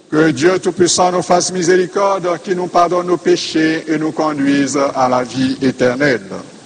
Que Dieu Tout-Puissant nous fasse miséricorde, qui nous pardonne nos péchés et nous conduise à la vie éternelle.